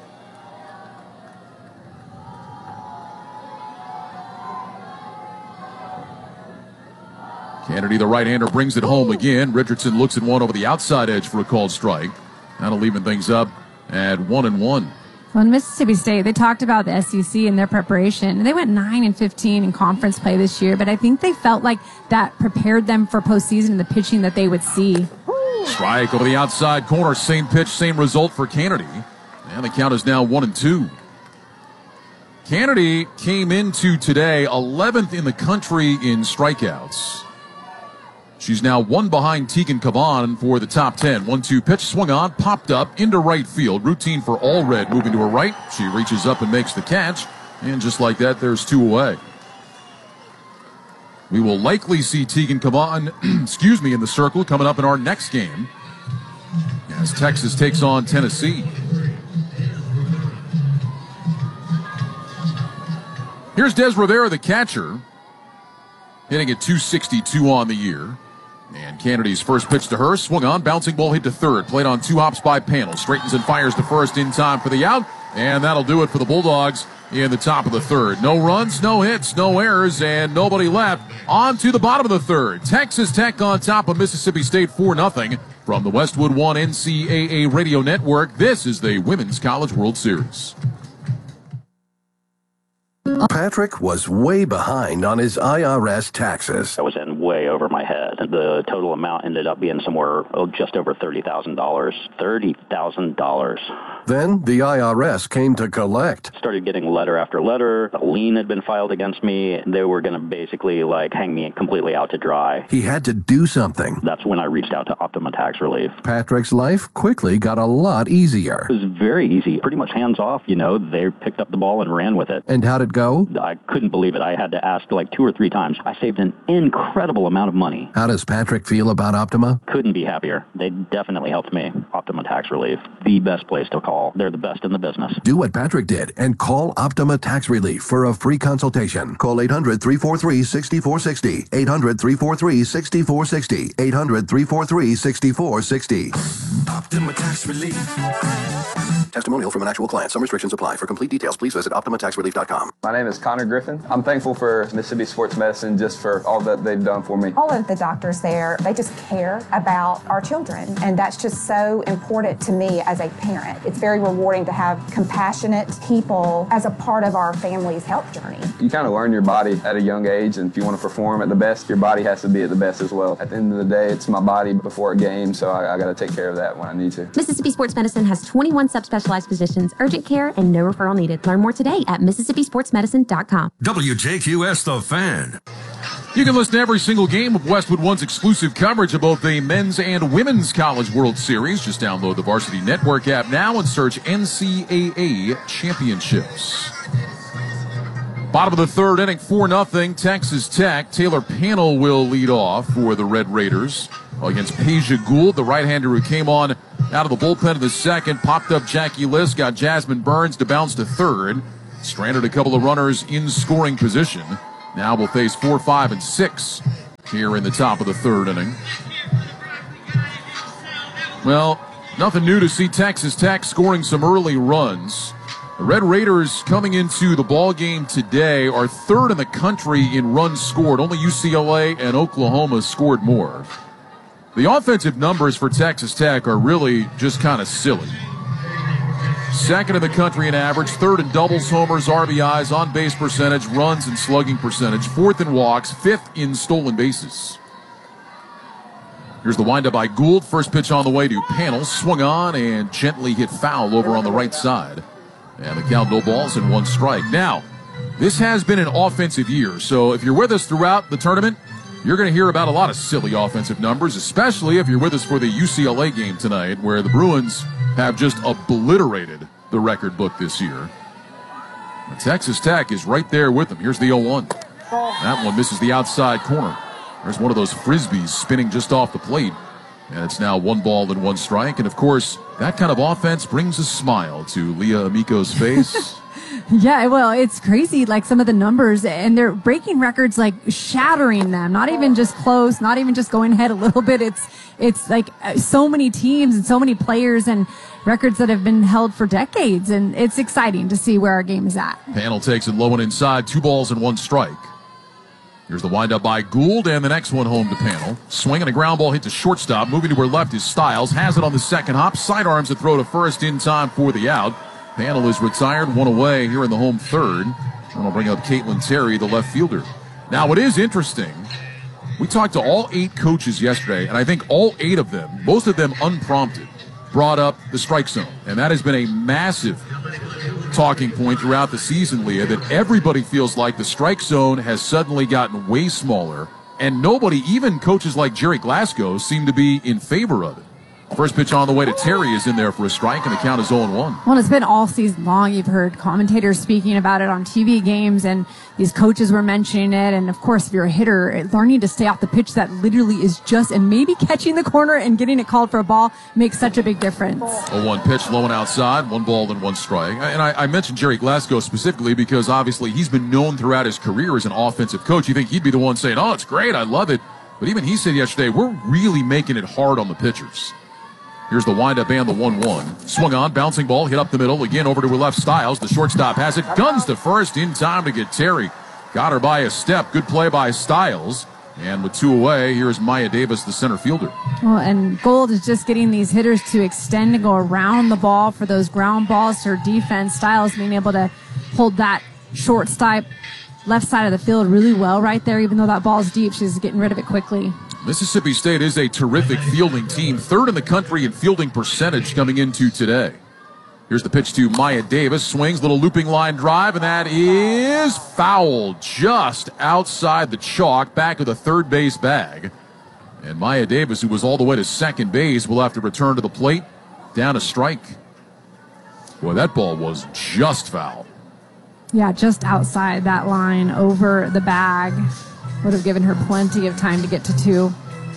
A: Kennedy, the right-hander, brings it home again. Richardson looks at one over the outside edge for a called strike. That'll even things up at 1-1.
B: Well, in Mississippi State, they talked about the SEC and their preparation. They went 9-15 in conference play this year, but I think they felt like that prepared them for postseason and the pitching that they would see.
A: Strike over the outside corner. Same pitch, same result for Kennedy. And the count is now 1-2. Kennedy came into today 11th in the country in strikeouts. She's now 1 behind Tegan Cavan for the top 10. 1-2 pitch swung on, popped up into right field. Routine for Allred, moving to her right. She reaches up and makes the catch. And just like that, there's 2 away. We will likely see Tegan Cavan, in the circle coming up in our next game as Texas takes on Tennessee. Here's Des Rivera, the catcher, hitting at .262 on the year. And Kennedy's first pitch to her, swung on, bouncing ball hit to third, played on 2 hops by Panel, straightens and fires to first in time for the out, and that'll do it for the Bulldogs in the top of the third. No runs, no hits, no errors, and nobody left. On to the bottom of the third. Texas Tech on top of Mississippi State 4-0 from the Westwood One NCAA Radio Network. This is the Women's College World Series.
K: Patrick was way behind on his IRS taxes.
U: I was in way over my head. The total amount ended up being somewhere just over $30,000. $30,000.
K: Then the IRS came to collect.
U: Started getting letter after letter. A lien had been filed against me. They were going to basically hang me completely out to dry.
K: He had to do something.
U: That's when I reached out to Optima Tax Relief.
K: Patrick's life quickly got a lot easier.
U: It was very easy. Pretty much hands off. They picked up the ball and ran with it.
K: And how'd it go?
U: I couldn't believe it. I had to ask 2 or 3 times. I saved an incredible amount of money.
K: How does Patrick feel about Optima?
U: Couldn't be happier. They definitely helped me. Optima Tax Relief, the best place to call. They're the best in the business.
K: Do what Patrick did and call Optima Tax Relief for a free consultation. Call 800-343-6460. 800-343-6460. 800-343-6460.
S: Optima Tax Relief.
K: Testimonial from an actual client. Some restrictions apply. For complete details, please visit OptimaTaxRelief.com.
V: My name is Connor Griffin. I'm thankful for Mississippi Sports Medicine just for all that they've done for me.
W: All of the doctors there, they just care about our children, and that's just so important to me as a parent. It's very rewarding to have compassionate people as a part of our family's health journey.
V: You kind of learn your body at a young age, and if you want to perform at the best, your body has to be at the best as well. At the end of the day, it's my body before a game, so I got to take care of that when I need to.
X: Mississippi Sports Medicine has 21 subspecialized physicians, urgent care, and no referral needed. Learn more today at MississippiSportsMedicine.com.
K: WJQS The Fan.
A: You can listen to every single game of Westwood One's exclusive coverage of both the men's and women's College World Series. Just download the Varsity Network app now and search NCAA Championships. Bottom of the third inning, 4-0, Texas Tech. Taylor Pannell will lead off for the Red Raiders against Peja Gould, the right-hander who came on out of the bullpen in the second, popped up Jackie List, got Jasmine Burns to bounce to third, stranded a couple of runners in scoring position. Now we'll face 4, 5, and 6 here in the top of the third inning. Well, nothing new to see Texas Tech scoring some early runs. The Red Raiders coming into the ball game today are third in the country in runs scored. Only UCLA and Oklahoma scored more. The offensive numbers for Texas Tech are really just kind of silly. Second in the country in average, third in doubles, homers, RBIs, on-base percentage, runs, and slugging percentage, fourth in walks, fifth in stolen bases. Here's the windup by Gould. First pitch on the way to Pannell. Swung on and gently hit foul over on the right side. And the count, no balls and 1 strike. Now, this has been an offensive year, so if you're with us throughout the tournament, you're going to hear about a lot of silly offensive numbers, especially if you're with us for the UCLA game tonight, where the Bruins have just obliterated the record book this year. And Texas Tech is right there with them. Here's the 0-1. That one misses the outside corner. There's one of those Frisbees spinning just off the plate. And it's now 1 ball and 1 strike. And, of course, that kind of offense brings a smile to Leah Amico's face.
B: Yeah, well, it's crazy, like some of the numbers, and they're breaking records, like shattering them, not even just close, not even just going ahead a little bit. It's like so many teams and so many players and records that have been held for decades, and it's exciting to see where our game is at.
A: Pannell takes it low and inside, 2 balls and 1 strike. Here's the windup by Gould, and the next one home to Pannell. Swinging a ground ball hit to shortstop. Moving to her left is Stiles. Has it on the second hop. Sidearms a throw to first in time for the out. Pannell is retired, 1 away here in the home third. And we'll bring up Caitlin Terry, the left fielder. Now, what is interesting, we talked to all 8 coaches yesterday, and I think all 8 of them, most of them unprompted, brought up the strike zone. And that has been a massive talking point throughout the season, Leah, that everybody feels like the strike zone has suddenly gotten way smaller, and nobody, even coaches like Jerry Glasgow, seem to be in favor of it. First pitch on the way to Terry is in there for a strike, and the count is 0-1.
B: Well, it's been all season long. You've heard commentators speaking about it on TV games, and these coaches were mentioning it. And, of course, if you're a hitter, learning to stay off the pitch that literally is just, and maybe catching the corner and getting it called for a ball makes such a big difference.
A: 0-1 pitch, low and outside, 1 ball and 1 strike. And I mentioned Jerry Glasgow specifically because, obviously, he's been known throughout his career as an offensive coach. You think he'd be the one saying, oh, it's great, I love it. But even he said yesterday, we're really making it hard on the pitchers. Here's the windup and the 1-1. Swung on, bouncing ball, hit up the middle. Again, over to her left, Stiles. The shortstop has it. Guns to first in time to get Terry. Got her by a step. Good play by Stiles. And with 2 away, here's Maya Davis, the center fielder.
B: Well, and Gould is just getting these hitters to extend and go around the ball for those ground balls to her defense. Stiles being able to hold that shortstop left side of the field really well right there. Even though that ball's deep, she's getting rid of it quickly.
A: Mississippi State is a terrific fielding team, 3rd in the country in fielding percentage coming into today. Here's the pitch to Maya Davis. Swings, little looping line drive, and that is foul just outside the chalk, back of the third base bag. And Maya Davis, who was all the way to second base, will have to return to the plate, down a strike. Boy, that ball was just foul.
B: Yeah, just outside that line, over the bag. Would have given her plenty of time to get to 2.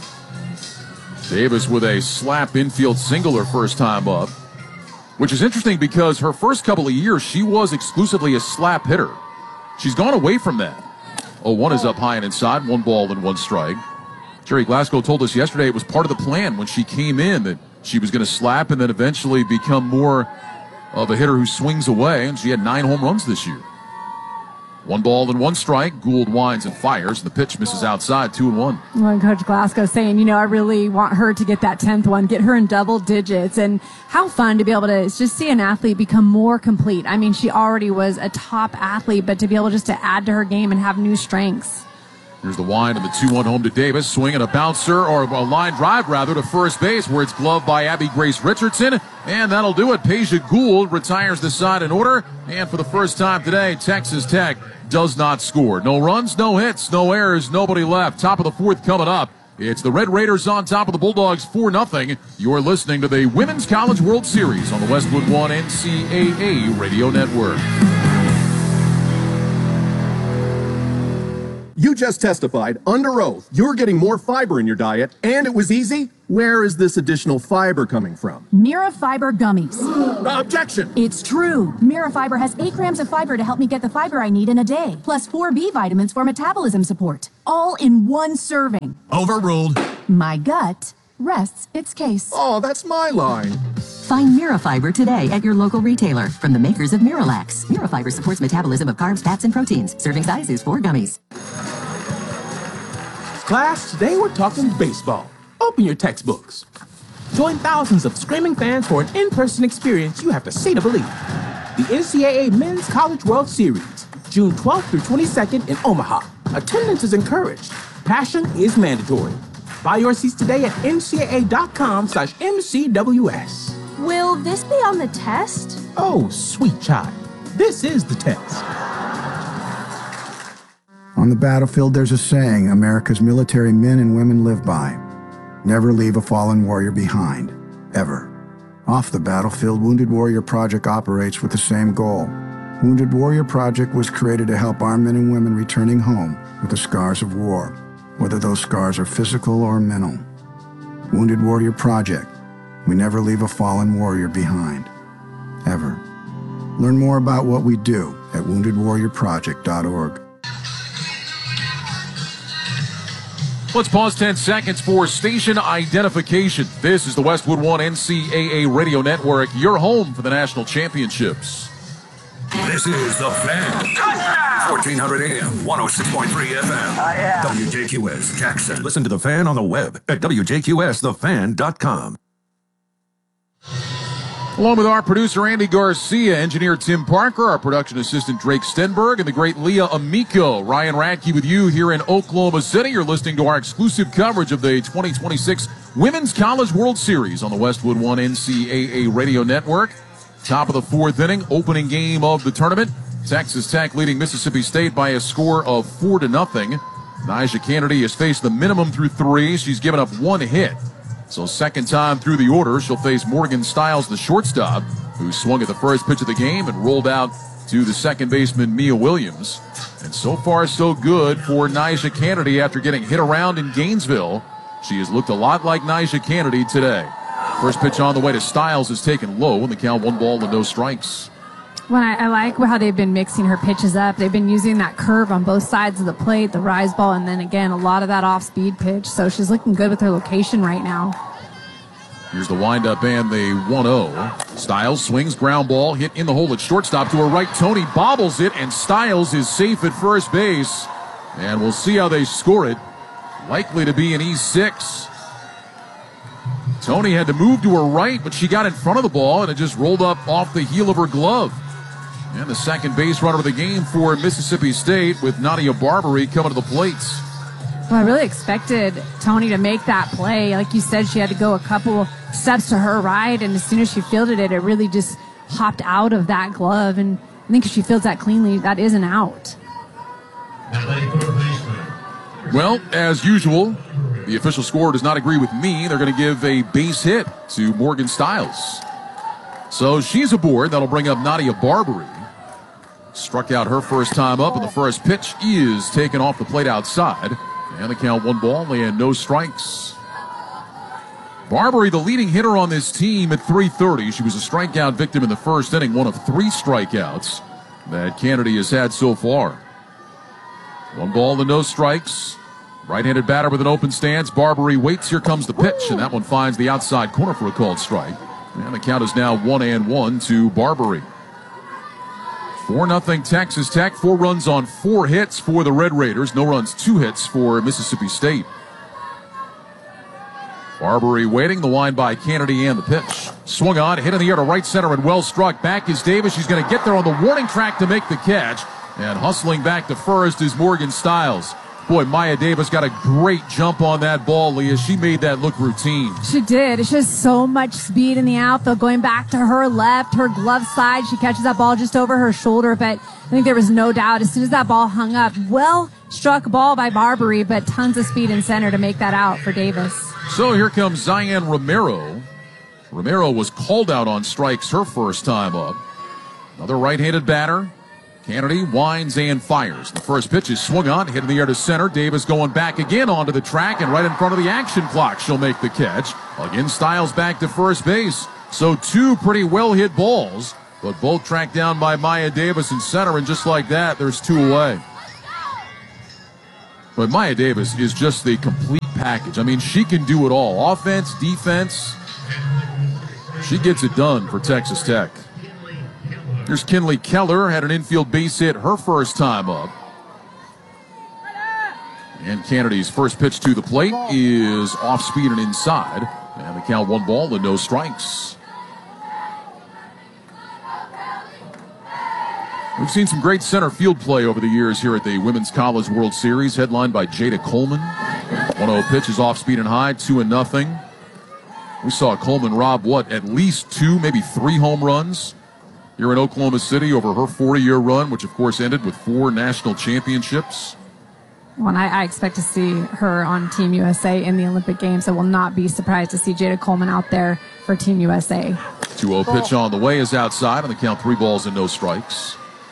A: Davis with a slap infield single her first time up, which is interesting because her first couple of years she was exclusively a slap hitter. She's gone away from that. 0-1 is up high and inside, 1 ball and 1 strike. Jerry Glasgow told us yesterday it was part of the plan when she came in that she was going to slap and then eventually become more of a hitter who swings away, and she had 9 home runs this year. 1 ball and 1 strike. Gould winds and fires. The pitch misses outside, 2-1.
B: Well, Coach Glasgow saying, I really want her to get that 10th one, get her in double digits. And how fun to be able to just see an athlete become more complete. I mean, she already was a top athlete, but to be able just to add to her game and have new strengths.
A: Here's the wind and the 2-1 home to Davis. Swing and a bouncer, or a line drive rather, to first base, where it's gloved by Abby Grace Richardson. And that'll do it. Peja Gould retires the side in order. And for the first time today, Texas Tech does not score. No runs, no hits, no errors, nobody left. Top of the fourth coming up. It's the Red Raiders on top of the Bulldogs 4-0. You're listening to the Women's College World Series on the Westwood One NCAA Radio Network.
C: You just testified under oath you're getting more fiber in your diet, and it was easy? Where is this additional fiber coming from?
D: Mira Fiber Gummies.
C: Objection!
D: It's true. Mira Fiber has 8 grams of fiber to help me get the fiber I need in a day, plus 4 B vitamins for metabolism support, all in one serving.
C: Overruled.
D: My gut rests its case.
C: Oh, that's my line.
E: Find Mira Fiber today at your local retailer from the makers of Miralax. Mira Fiber supports metabolism of carbs, fats, and proteins. Serving size is 4 gummies.
F: Class, today we're talking baseball. Open your textbooks. Join thousands of screaming fans for an in-person experience you have to see to believe. The NCAA Men's College World Series, June 12th through 22nd in Omaha. Attendance is encouraged. Passion is mandatory. Buy your seats today at ncaa.com/MCWS.
D: Will this be on the test?
F: Oh, sweet child. This is the test.
Q: On the battlefield, there's a saying America's military men and women live by. Never leave a fallen warrior behind, ever. Off the battlefield, Wounded Warrior Project operates with the same goal. Wounded Warrior Project was created to help our men and women returning home with the scars of war, whether those scars are physical or mental. Wounded Warrior Project. We never leave a fallen warrior behind, ever. Learn more about what we do at woundedwarriorproject.org.
A: Let's pause 10 seconds for station identification. This is the Westwood One NCAA Radio Network, your home for the national championships.
Y: This is The Fan. 1400 AM, 106.3 FM. WJQS, Jackson. Listen to The Fan on the web at WJQSTheFan.com.
A: Along with our producer, Andy Garcia, engineer Tim Parker, our production assistant, Drake Stenberg, and the great Leah Amico. Ryan Radke with you here in Oklahoma City. You're listening to our exclusive coverage of the 2026 Women's College World Series on the Westwood One NCAA Radio Network. Top of the fourth inning, opening game of the tournament. Texas Tech leading Mississippi State by a score of 4-0. Nyjah Kennedy has faced the minimum through 3. She's given up 1 hit. So second time through the order, she'll face Morgan Stiles, the shortstop, who swung at the first pitch of the game and rolled out to the second baseman, Mia Williams. And so far, so good for Nyjah Kennedy after getting hit around in Gainesville. She has looked a lot like Nyjah Kennedy today. First pitch on the way to Stiles is taken low, and the count 1 ball and no strikes.
B: Well, I like how they've been mixing her pitches up. They've been using that curve on both sides of the plate, the rise ball, and then again, a lot of that off-speed pitch. So she's looking good with her location right now.
A: Here's the windup and the 1-0. Stiles swings, ground ball, hit in the hole at shortstop to her right. Tony bobbles it, and Stiles is safe at first base. And we'll see how they score it. Likely to be an E6. Tony had to move to her right, but she got in front of the ball, and it just rolled up off the heel of her glove. And the second base runner of the game for Mississippi State with Nadia Barbary coming to the plate.
B: Well, I really expected Tony to make that play. Like you said, she had to go a couple steps to her right, and as soon as she fielded it, it really just hopped out of that glove. And I think if she fields that cleanly, that is an out.
A: Well, as usual, the official score does not agree with me. They're going to give a base hit to Morgan Stiles. So she's aboard. That'll bring up Nadia Barbary. Struck out her first time up, and the first pitch is taken off the plate outside. And the count 1 ball and no strikes. Barbary, the leading hitter on this team at .330. She was a strikeout victim in the first inning, one of 3 strikeouts that Kennedy has had so far. 1 ball and no strikes. Right-handed batter with an open stance. Barbary waits. Here comes the pitch, and that one finds the outside corner for a called strike. And the count is now 1-1 to Barbary. 4-0 Texas Tech. 4 runs on 4 hits for the Red Raiders. No runs, 2 hits for Mississippi State. Barbary waiting. The wind by Kennedy and the pitch. Swung on, hit in the air to right center and well struck. Back is Davis. She's going to get there on the warning track to make the catch. And hustling back to first is Morgan Stiles. Boy, Maya Davis got a great jump on that ball, Leah. She made that look routine.
B: She did. It's just so much speed in the outfield. Going back to her left, her glove side, she catches that ball just over her shoulder. But I think there was no doubt as soon as that ball hung up, well struck ball by Barbary, but tons of speed in center to make that out for Davis.
A: So here comes Zion Romero. Romero was called out on strikes her first time up. Another right-handed batter. Kennedy winds and fires. The first pitch is swung on, hit in the air to center. Davis going back again onto the track, and right in front of the action clock, she'll make the catch. Again, Styles back to first base. So two pretty well-hit balls, but both tracked down by Maya Davis in center, and just like that, there's two away. But Maya Davis is just the complete package. I mean, she can do it all. Offense, defense. She gets it done for Texas Tech. Here's Kinley Keller, had an infield base hit her first time up. And Kennedy's first pitch to the plate is off speed and inside. And the count 1 ball and no strikes. We've seen some great center field play over the years here at the Women's College World Series, headlined by Jada Coleman. 1-0 pitch is off speed and high, 2-0. We saw Coleman rob, at least 2, maybe 3 home runs here in Oklahoma City over her 40-year run, which of course ended with 4 national championships.
B: Well, I expect to see her on Team USA in the Olympic Games. I will not be surprised to see Jada Coleman out there for Team USA.
A: 2-0 pitch on the way is outside on the count, 3 balls and no strikes.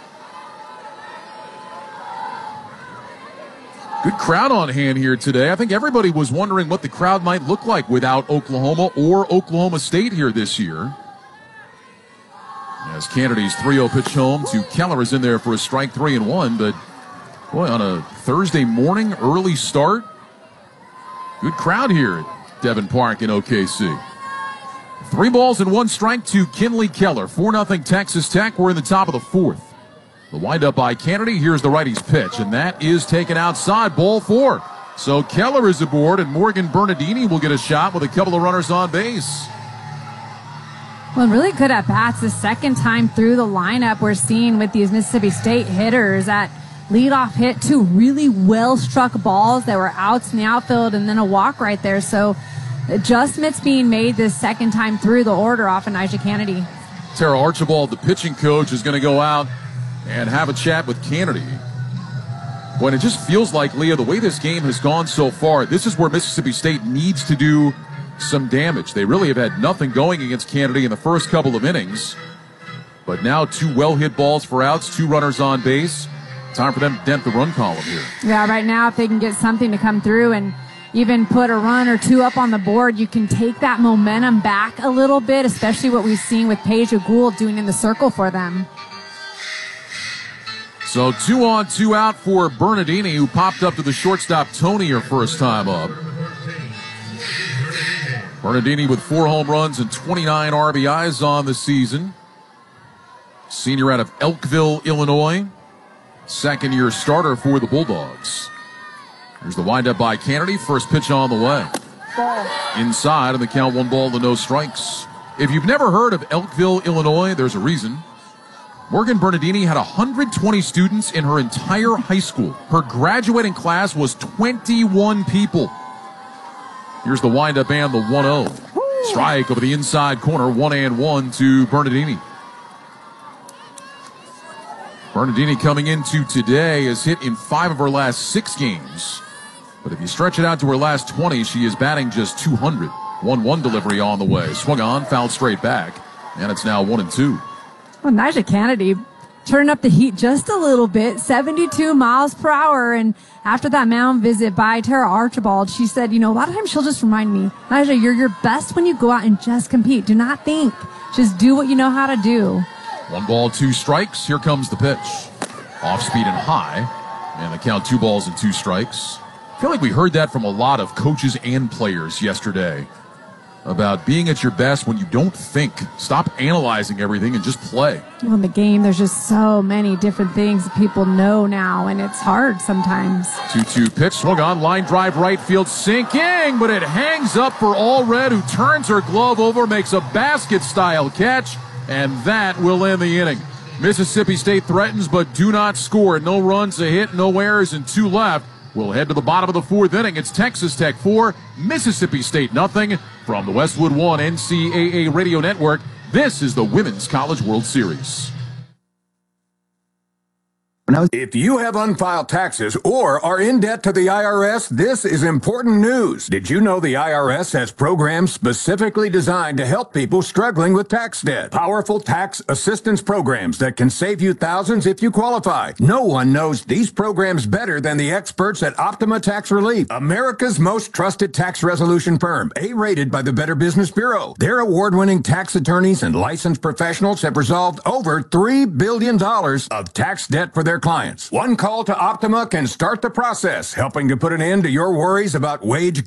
A: Good crowd on hand here today. I think everybody was wondering what the crowd might look like without Oklahoma or Oklahoma State here this year. As Kennedy's 3-0 pitch home to Keller is in there for a strike 3-1, but boy, on a Thursday morning, early start, good crowd here at Devon Park in OKC. 3 balls and 1 strike to Kinley Keller. 4-0 Texas Tech. We're in the top of the 4th. The windup by Kennedy. Here's the righty's pitch, and that is taken outside. Ball 4. So Keller is aboard, and Morgan Bernardini will get a shot with a couple of runners on base.
B: Well, really good at bats. The second time through the lineup we're seeing with these Mississippi State hitters. That leadoff hit 2 really well-struck balls that were outs in the outfield, and then a walk right there. So adjustments being made this second time through the order off of Nyjah Kennedy.
A: Tara Archibald, the pitching coach, is going to go out and have a chat with Kennedy. When it just feels like, Leah, the way this game has gone so far, this is where Mississippi State needs to do some damage. They really have had nothing going against Kennedy in the first couple of innings. But now 2 well-hit balls for outs, 2 runners on base. Time for them to dent the run column here.
B: Yeah, right now if they can get something to come through and even put a run or 2 up on the board, you can take that momentum back a little bit, especially what we've seen with Peja Gould doing in the circle for them.
A: So 2 on, 2 out for Bernardini, who popped up to the shortstop Tony her first time up. Bernardini with 4 home runs and 29 RBIs on the season. Senior out of Elkville, Illinois. Second-year starter for the Bulldogs. Here's the windup by Kennedy. First pitch on the way. Inside, and the count 1 ball to no strikes. If you've never heard of Elkville, Illinois, there's a reason. Morgan Bernardini had 120 students in her entire high school. Her graduating class was 21 people. Here's the windup and the 1-0. Strike over the inside corner, 1-1 to Bernardini. Bernardini coming into today has hit in 5 of her last 6 games. But if you stretch it out to her last 20, she is batting just 200. 1-1 delivery on the way. Swung on, fouled straight back, and it's now 1-2.
B: Well, Nyjah Kennedy turning up the heat just a little bit, 72 miles per hour. And after that mound visit by Tara Archibald, she said, a lot of times she'll just remind me, Nyjah, you're your best when you go out and just compete. Do not think. Just do what you know how to do.
A: 1 ball, 2 strikes. Here comes the pitch. Off speed and high. And the count 2 balls and 2 strikes. I feel like we heard that from a lot of coaches and players yesterday about being at your best when you don't think. Stop analyzing everything and just play.
B: Well, in the game, there's just so many different things that people know now, and it's hard sometimes.
A: 2-2 pitch, swung on, line drive right field, sinking, but it hangs up for Allred, who turns her glove over, makes a basket-style catch, and that will end the inning. Mississippi State threatens but do not score. No runs, a hit, no errors, and 2 left. We'll head to the bottom of the fourth inning. It's Texas Tech 4, Mississippi State nothing. From the Westwood One NCAA Radio Network, this is the Women's College World Series.
G: If you have unfiled taxes or are in debt to the IRS, this is important news. Did you know the IRS has programs specifically designed to help people struggling with tax debt? Powerful tax assistance programs that can save you thousands if you qualify. No one knows these programs better than the experts at Optima Tax Relief, America's most trusted tax resolution firm, A-rated by the Better Business Bureau. Their award-winning tax attorneys and licensed professionals have resolved over $3 billion of tax debt for their clients. One call to Optima can start the process, helping to put an end to your worries about wage